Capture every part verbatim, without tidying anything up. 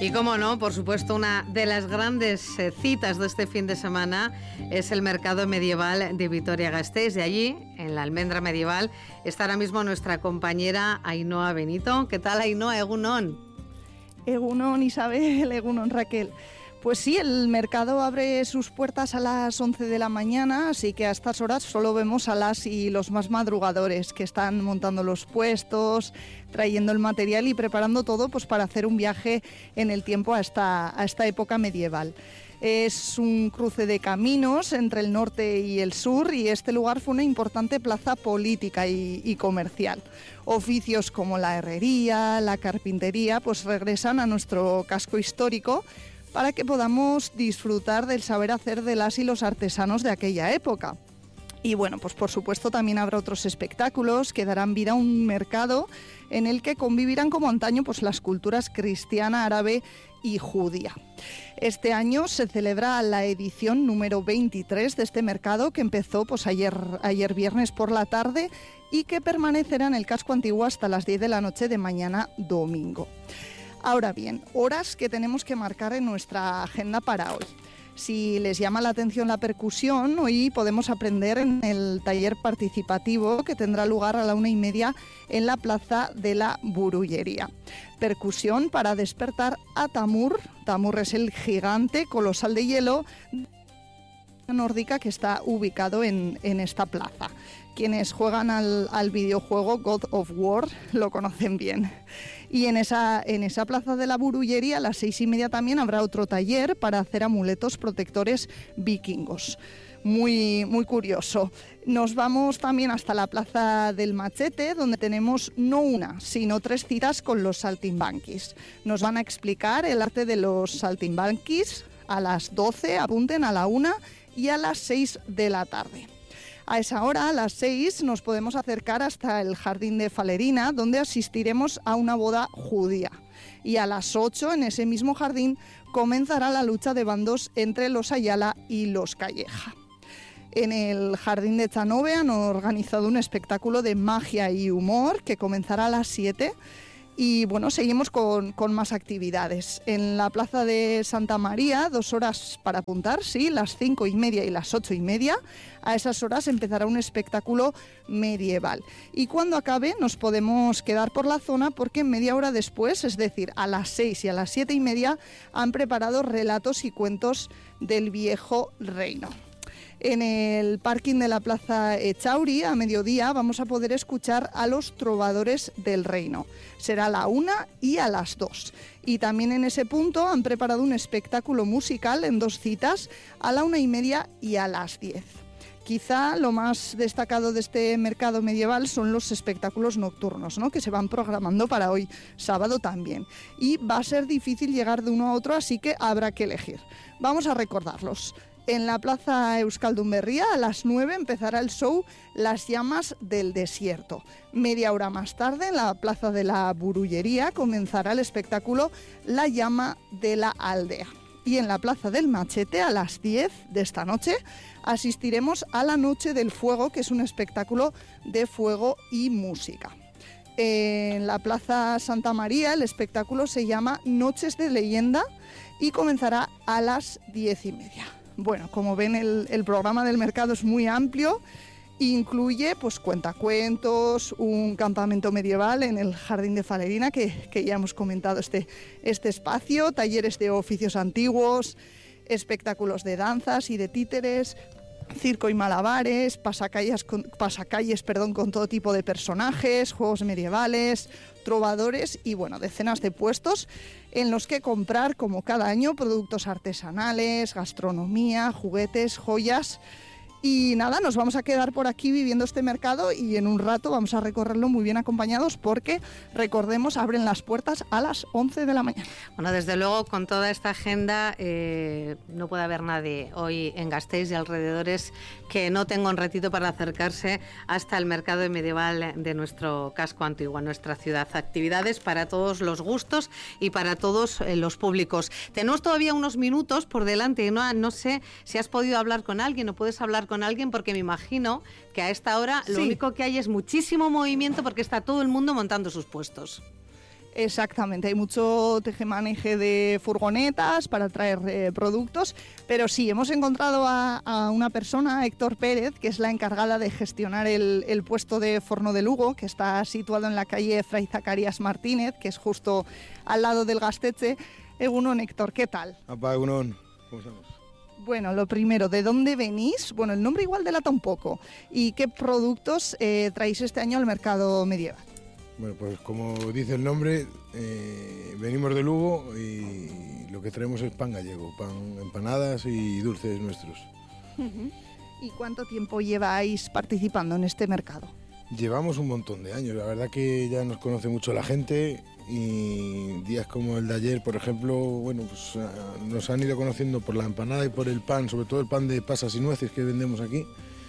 Y cómo no, por supuesto, una de las grandes eh, citas de este fin de semana es el mercado medieval de Vitoria-Gasteiz. De allí, en la almendra medieval, está ahora mismo nuestra compañera Ainhoa Benito. ¿Qué tal, Ainhoa? Egunon. Egunon, Isabel, Egunon, Raquel. Pues sí, el mercado abre sus puertas a las once de la mañana, así que a estas horas solo vemos a las y los más madrugadores que están montando los puestos, trayendo el material y preparando todo pues, para hacer un viaje en el tiempo a esta, a esta época medieval. Es un cruce de caminos entre el norte y el sur y este lugar fue una importante plaza política y, y comercial. Oficios como la herrería, la carpintería, pues regresan a nuestro casco histórico para que podamos disfrutar del saber hacer de las y los artesanos de aquella época. Y bueno, pues por supuesto también habrá otros espectáculos que darán vida a un mercado en el que convivirán como antaño pues las culturas cristiana, árabe y judía. Este año se celebra la edición número veintitrés de este mercado que empezó pues ayer, ayer viernes por la tarde y que permanecerá en el casco antiguo hasta las diez de la noche de mañana domingo. Ahora bien, horas que tenemos que marcar en nuestra agenda para hoy. Si les llama la atención la percusión, hoy podemos aprender en el taller participativo que tendrá lugar a la una y media en la Plaza de la Burullería. Percusión para despertar a Tamur. Tamur es el gigante colosal de hielo nórdica que está ubicado en, en esta plaza. Quienes juegan al, al videojuego God of War lo conocen bien. Y en esa, en esa plaza de la Burullería a las seis y media también habrá otro taller para hacer amuletos protectores vikingos. Muy, muy curioso. Nos vamos también hasta la Plaza del Machete, donde tenemos no una, sino tres citas con los saltimbanquis. Nos van a explicar el arte de los saltimbanquis a las doce, apunten, a la una y a las seis de la tarde. A esa hora, a las seis, nos podemos acercar hasta el Jardín de Falerina, donde asistiremos a una boda judía. Y a las ocho, en ese mismo jardín, comenzará la lucha de bandos entre los Ayala y los Calleja. En el Jardín de Chanove han organizado un espectáculo de magia y humor que comenzará a las siete. Y bueno, seguimos con, con más actividades. En la Plaza de Santa María, dos horas para apuntar, sí, las cinco y media y las ocho y media. A esas horas empezará un espectáculo medieval. Y cuando acabe nos podemos quedar por la zona porque media hora después, es decir, a las seis y a las siete y media, han preparado relatos y cuentos del viejo reino. En el parking de la Plaza Echauri, a mediodía, vamos a poder escuchar a los trovadores del reino. Será a la una y a las dos. Y también en ese punto han preparado un espectáculo musical en dos citas, a la una y media y a las diez. Quizá lo más destacado de este mercado medieval son los espectáculos nocturnos, ¿no?, que se van programando para hoy, sábado también. Y va a ser difícil llegar de uno a otro, así que habrá que elegir. Vamos a recordarlos. En la Plaza Euskaldun Berria a las nueve empezará el show Las llamas del desierto. Media hora más tarde en la Plaza de la Burullería comenzará el espectáculo La llama de la aldea. Y en la Plaza del Machete a las diez de esta noche asistiremos a la Noche del Fuego, que es un espectáculo de fuego y música. En la Plaza Santa María el espectáculo se llama Noches de Leyenda y comenzará a las diez y media. Bueno, como ven, el, el programa del mercado es muy amplio, incluye pues cuentacuentos, un campamento medieval en el Jardín de Falerina, que, que ya hemos comentado este, este espacio, talleres de oficios antiguos, espectáculos de danzas y de títeres, circo y malabares, pasacalles, con, pasacalles perdón, con todo tipo de personajes, juegos medievales, trovadores y bueno, decenas de puestos en los que comprar, como cada año, productos artesanales, gastronomía, juguetes, joyas. Y nada, nos vamos a quedar por aquí viviendo este mercado y en un rato vamos a recorrerlo muy bien acompañados porque, recordemos, abren las puertas a las once de la mañana. Bueno, desde luego, con toda esta agenda eh, no puede haber nadie hoy en Gasteiz y alrededores que no tenga un ratito para acercarse hasta el mercado medieval de nuestro casco antiguo, nuestra ciudad. Actividades para todos los gustos y para todos eh, los públicos. Tenemos todavía unos minutos por delante. No, no sé si has podido hablar con alguien o puedes hablar con alguien, porque me imagino que a esta hora sí. Lo único que hay es muchísimo movimiento porque está todo el mundo montando sus puestos. Exactamente, hay mucho tejemaneje de furgonetas para traer eh, productos, pero sí, hemos encontrado a, a una persona, Héctor Pérez, que es la encargada de gestionar el, el puesto de Forno de Lugo, que está situado en la calle Fray Zacarías Martínez, que es justo al lado del Gaztetxe. Egunon, Héctor, ¿qué tal? Apa, Egunon, ¿cómo estamos? Bueno, lo primero, ¿de dónde venís? Bueno, el nombre igual delata un poco. ¿Y qué productos eh, traéis este año al mercado medieval? Bueno, pues como dice el nombre, eh, venimos de Lugo y lo que traemos es pan gallego, pan, empanadas y dulces nuestros. Uh-huh. ¿Y cuánto tiempo lleváis participando en este mercado? Llevamos un montón de años, la verdad que ya nos conoce mucho la gente y días como el de ayer, por ejemplo, bueno, pues nos han ido conociendo por la empanada y por el pan, sobre todo el pan de pasas y nueces que vendemos aquí.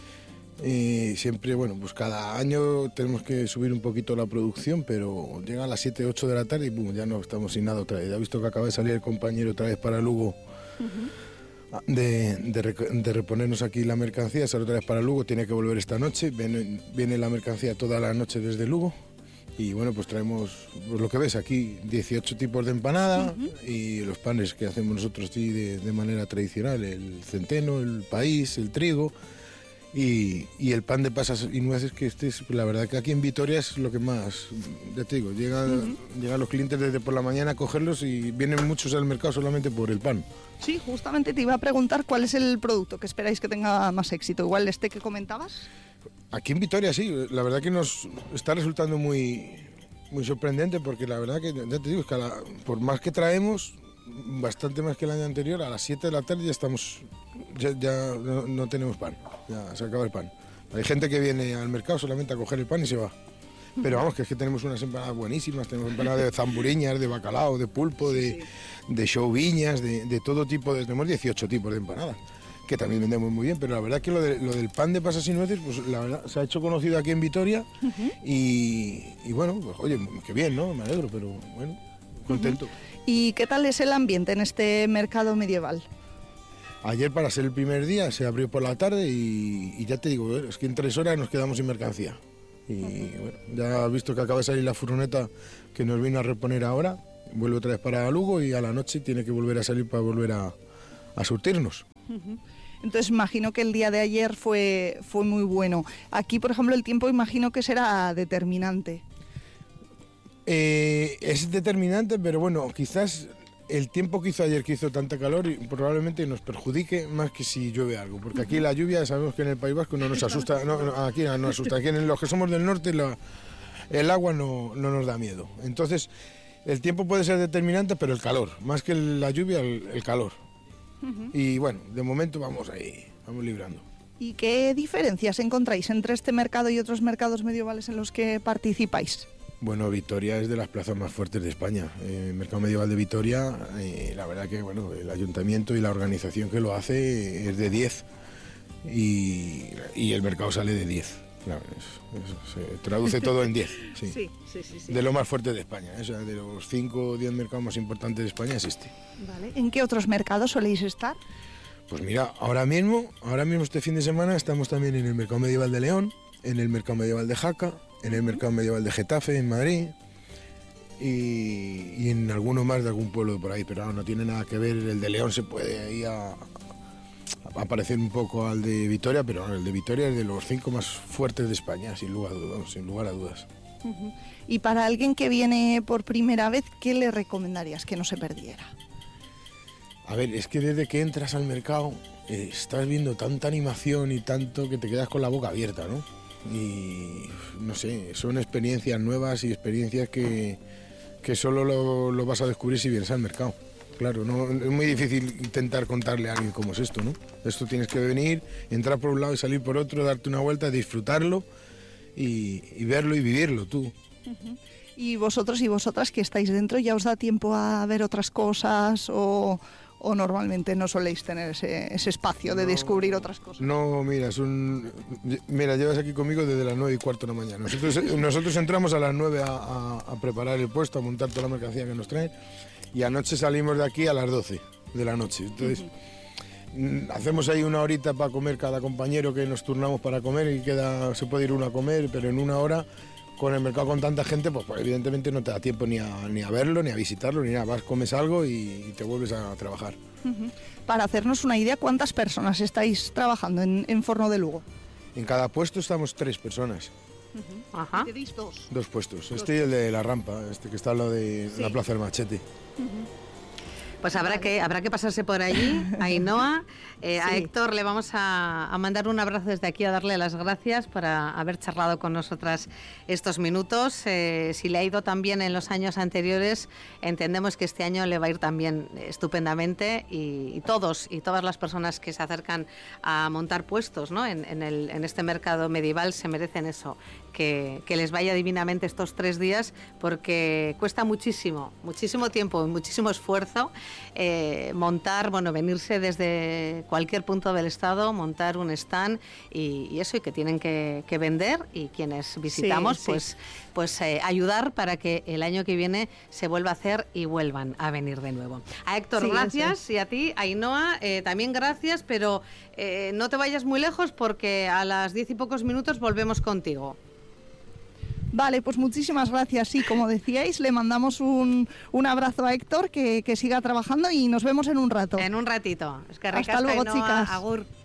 Y siempre, bueno, pues cada año tenemos que subir un poquito la producción, pero llega a las siete, ocho de la tarde y boom, ya no estamos sin nada otra vez. Ya he visto que acaba de salir el compañero otra vez para Lugo uh-huh. de, de, de reponernos aquí la mercancía, sale otra vez para Lugo, tiene que volver esta noche, viene, viene la mercancía toda la noche desde Lugo y bueno, pues traemos, pues lo que ves aquí, dieciocho tipos de empanada uh-huh. y los panes que hacemos nosotros sí, de, de manera tradicional, el centeno, el país, el trigo. Y, y el pan de pasas y nueces, que este es, la verdad que aquí en Vitoria es lo que más, ya te digo, llegan, uh-huh. llegan los clientes desde por la mañana a cogerlos y vienen muchos al mercado solamente por el pan. Sí, justamente te iba a preguntar cuál es el producto que esperáis que tenga más éxito, igual este que comentabas. Aquí en Vitoria sí, la verdad que nos está resultando muy, muy sorprendente porque la verdad que, ya te digo, es que la, por más que traemos, bastante más que el año anterior, a las siete de la tarde ya estamos, ya, ya no, no tenemos pan, ya se acaba el pan. Hay gente que viene al mercado solamente a coger el pan y se va. Pero vamos, que es que tenemos unas empanadas buenísimas, tenemos empanadas de zamburiñas, de bacalao, de pulpo, de, de chouviñas, de, de todo tipo, de, tenemos dieciocho tipos de empanadas, que también vendemos muy bien, pero la verdad que lo, de, lo del pan de pasas y nueces, pues la verdad se ha hecho conocido aquí en Vitoria uh-huh. y, y bueno, pues oye, qué bien, ¿no? Me alegro, pero bueno, contento. Uh-huh. ¿Y qué tal es el ambiente en este mercado medieval? Ayer, para ser el primer día, se abrió por la tarde y, y ya te digo, es que en tres horas nos quedamos sin mercancía. Y bueno, ya has visto que acaba de salir la furgoneta que nos vino a reponer ahora, vuelve otra vez para Lugo y a la noche tiene que volver a salir para volver a, a surtirnos. Entonces imagino que el día de ayer fue, fue muy bueno. Aquí, por ejemplo, el tiempo imagino que será determinante. Eh, es determinante, pero bueno, quizás el tiempo que hizo ayer, que hizo tanta calor, probablemente nos perjudique más que si llueve algo, porque aquí la lluvia, sabemos que en el País Vasco no nos asusta, no, no, aquí no nos asusta, aquí en los que somos del norte la, el agua no, no nos da miedo. Entonces, el tiempo puede ser determinante, pero el calor, más que la lluvia, el, el calor. Uh-huh. Y bueno, de momento vamos ahí, vamos librando. ¿Y qué diferencias encontráis entre este mercado y otros mercados medievales en los que participáis? Bueno, Vitoria es de las plazas más fuertes de España. El mercado medieval de Vitoria, eh, la verdad que bueno, el ayuntamiento y la organización que lo hace es de diez y, y el mercado sale de diez. Claro, es, es, se traduce todo en diez. Sí. Sí, sí, sí, sí. De lo más fuerte de España. ¿eh? O sea, de los cinco o diez mercados más importantes de España es este. Vale. ¿En qué otros mercados soléis estar? Pues mira, ahora mismo, ahora mismo este fin de semana estamos también en el mercado medieval de León, en el mercado medieval de Jaca, en el mercado medieval de Getafe, en Madrid, y, y en alguno más de algún pueblo de por ahí, pero no, no tiene nada que ver. El de León se puede ir a, a parecer un poco al de Vitoria, pero no, el de Vitoria es de los cinco más fuertes de España, sin lugar a dudas. Sin lugar a dudas. Uh-huh. Y para alguien que viene por primera vez, ¿qué le recomendarías que no se perdiera? A ver, es que desde que entras al mercado eh, estás viendo tanta animación y tanto que te quedas con la boca abierta, ¿no? Y no sé, son experiencias nuevas y experiencias que, que solo lo, lo vas a descubrir si vienes al mercado. Claro, no, es muy difícil intentar contarle a alguien cómo es esto, ¿no? Esto tienes que venir, entrar por un lado y salir por otro, darte una vuelta, disfrutarlo y, y verlo y vivirlo tú. Uh-huh. ¿Y vosotros y vosotras que estáis dentro ya os da tiempo a ver otras cosas o, o normalmente no soléis tener ese, ese espacio de no, descubrir otras cosas? No, mira, es un, mira, llevas aquí conmigo desde las nueve y cuarto de la mañana. Nosotros, nosotros entramos a las nueve a, a, a preparar el puesto, a montar toda la mercancía que nos traen y anoche salimos de aquí a las doce de la noche. Entonces, uh-huh. hacemos ahí una horita para comer cada compañero que nos turnamos para comer y queda, se puede ir uno a comer, pero en una hora con el mercado con tanta gente, pues, pues evidentemente no te da tiempo ni a, ni a verlo, ni a visitarlo, ni nada. Vas, comes algo y, y te vuelves a trabajar. Uh-huh. Para hacernos una idea, ¿cuántas personas estáis trabajando en, en Forno de Lugo? En cada puesto estamos tres personas. Uh-huh. Ajá. ¿Tenéis dos? Dos puestos. Este y el de la rampa, este que está al lado de Sí. la Plaza del Machete. Uh-huh. Pues habrá que, habrá que pasarse por allí, a Ainhoa. Eh, Sí. A Héctor le vamos a, a mandar un abrazo desde aquí, a darle las gracias por a- haber charlado con nosotras estos minutos. Eh, si le ha ido tan bien en los años anteriores, entendemos que este año le va a ir también estupendamente y, y todos y todas las personas que se acercan a montar puestos, ¿no? en, en, el, en este mercado medieval se merecen eso, que, que les vaya divinamente estos tres días, porque cuesta muchísimo, muchísimo tiempo y muchísimo esfuerzo eh, montar, bueno, venirse desde cualquier punto del estado, montar un stand y, y eso, y que tienen que, que vender, y quienes visitamos, sí. pues, pues eh, ayudar para que el año que viene se vuelva a hacer y vuelvan a venir de nuevo. A Héctor, Sí, gracias, eso y a ti, Ainhoa, eh, también gracias, pero eh, no te vayas muy lejos porque a las diez y pocos minutos volvemos contigo. Vale, pues muchísimas gracias. Sí, como decíais, le mandamos un, un abrazo a Héctor, que, que siga trabajando y nos vemos en un rato. En un ratito. Es que Hasta ricasca, luego, Ainhoa. chicas. Agur.